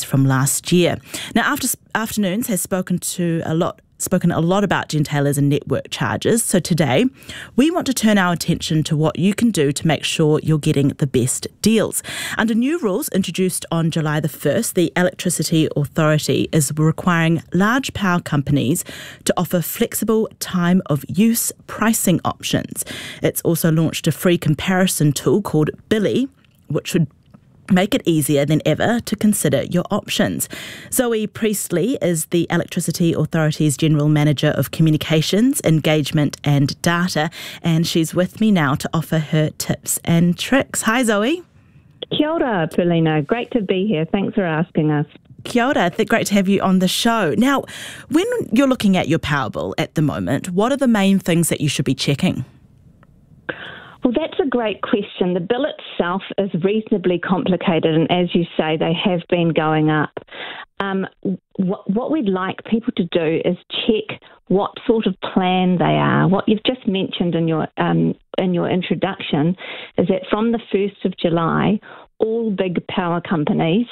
from last year. Now, Afternoons has spoken a lot about gentailers and network charges. So today, we want to turn our attention to what you can do to make sure you're getting the best deals. Under new rules introduced on July the 1st, the Electricity Authority is requiring large power companies to offer flexible time of use pricing options. It's also launched a free comparison tool called Billy, which would make it easier than ever to consider your options. Zoe Priestley is the Electricity Authority's General Manager of Communications, Engagement and Data, and she's with me now to offer her tips and tricks. Hi, Zoe. Kia ora, Paulina. Great to be here. Thanks for asking us. Kia ora. Great to have you on the show. Now, when you're looking at your power bill at the moment, what are the main things that you should be checking? Well, that's a great question. The bill itself is reasonably complicated, and as you say, they have been going up. What we'd like people to do is check what sort of plan they are. What you've just mentioned in your introduction is that from the 1st of July, all big power companies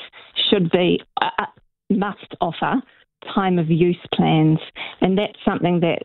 must offer time of use plans, and that's something that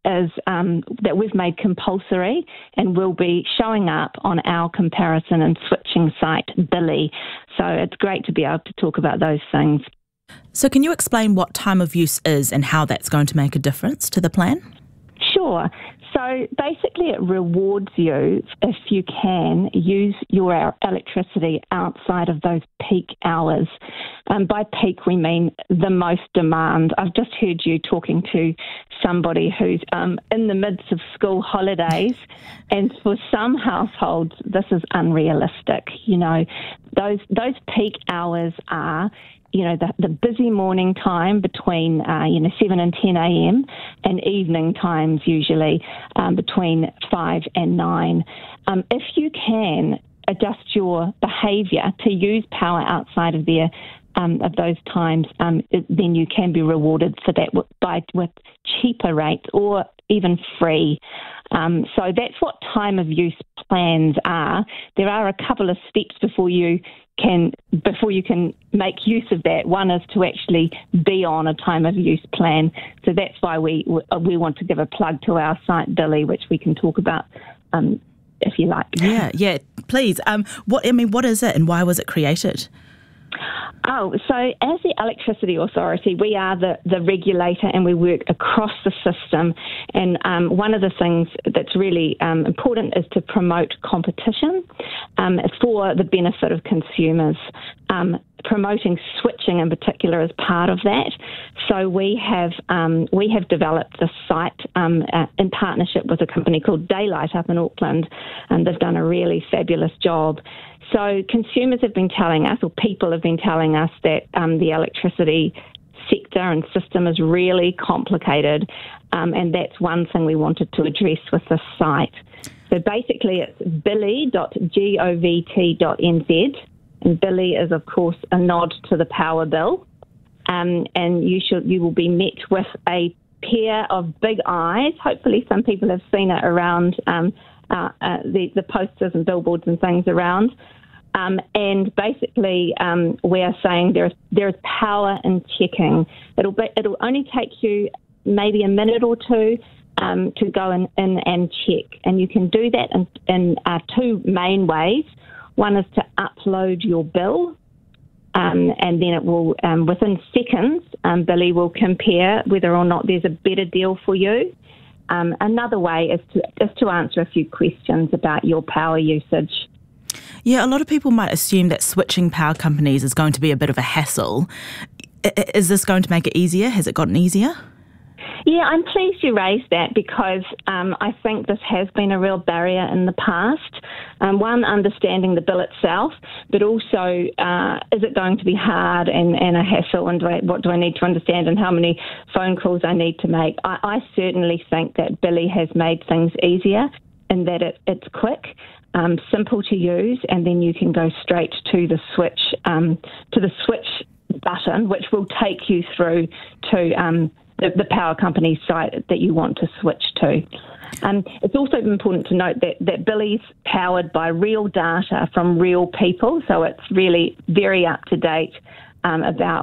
that we've made compulsory and will be showing up on our comparison and switching site, Billy. So it's great to be able to talk about those things. So can you explain what time of use is and how that's going to make a difference to the plan? Sure. So basically it rewards you if you can use your electricity outside of those peak hours. By peak, we mean the most demand. I've just heard you talking to somebody who's in the midst of school holidays, and for some households, this is unrealistic. You know, those peak hours are the busy morning time between 7 and 10 a.m. and evening times usually between 5 and 9. If you can adjust your behaviour to use power outside of those times, then you can be rewarded for that with cheaper rates or even free. So that's what time of use plans are. There are a couple of steps before you can make use of that. One is to actually be on a time of use plan. So that's why we want to give a plug to our site, Billy, which we can talk about if you like. Yeah, please. What is it and why was it created? Oh, so as the Electricity Authority, we are the regulator and we work across the system. And one of the things that's really important is to promote competition for the benefit of consumers. Promoting switching in particular is part of that. So we have developed the site in partnership with a company called Daylight up in Auckland, and they've done a really fabulous job. So consumers have been telling us, or people have been telling us, that the electricity sector and system is really complicated, and that's one thing we wanted to address with this site. So basically it's billy.govt.nz, and Billy is, of course, a nod to the power bill, and you will be met with a pair of big eyes. Hopefully some people have seen it around the posters and billboards and things around. And basically, we are saying there is power in checking. It'll only take you maybe a minute or two to go in and check, and you can do that in two main ways. One is to upload your bill, and then it will within seconds, Billy will compare whether or not there's a better deal for you. Another way is to answer a few questions about your power usage. Yeah, a lot of people might assume that switching power companies is going to be a bit of a hassle. Is this going to make it easier? Has it gotten easier? Yeah, I'm pleased you raised that because I think this has been a real barrier in the past. One, understanding the bill itself, but also is it going to be hard and a hassle, and what do I need to understand and how many phone calls I need to make? I certainly think that Billy has made things easier in that it's quick, simple to use, and then you can go straight to the switch button, which will take you through to the power company site that you want to switch to. It's also important to note that Billy's powered by real data from real people, so it's really very up to date about